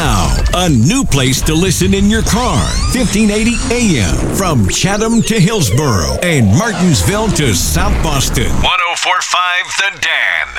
Now, a new place to listen in your car. 1580 AM from Chatham to Hillsboro and Martinsville to South Boston. 104.5 The Dan.